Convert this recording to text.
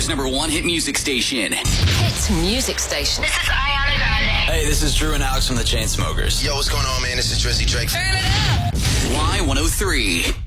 America's #1 hit music station. Hit music station. This is Ariana Grande. Hey, this is Drew and Alex from the Chainsmokers. Yo, what's going on, man? This is Drizzy Drake. Turn it up. Y103.